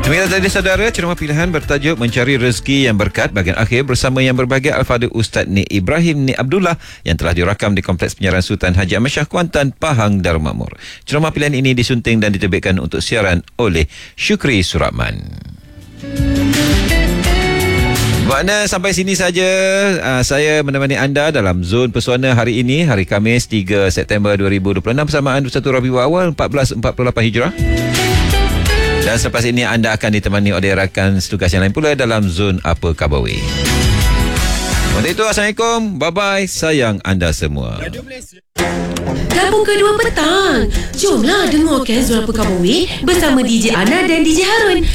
Demikian tadi saudara, ceramah pilihan bertajuk Mencari Rezeki yang Berkat bahagian akhir bersama yang berbahagia Al-Fadhil Ustaz Nik Ibrahim Nik Abdullah yang telah dirakam di Kompleks Penyiaran Sultan Haji Ahmad Shah Kuantan, Pahang, Darul Makmur. Ceramah pilihan ini disunting dan diterbitkan untuk siaran oleh Syukri Suratman. Makna sampai sini saja saya menemani anda dalam Zon Pesona hari ini, hari Khamis 3 September 2026 bersamaan 1 Rabiul Awal 1448 Hijrah. Dan selepas ini anda akan ditemani oleh rakan setugas yang lain pula dalam Zon Apa Khabar Weh. Untuk itu, Assalamualaikum, bye-bye, sayang anda semua. Gabung kedua petang. Jomlah dengarkan Zon Apa Khabar Weh bersama DJ Ana dan DJ Harun.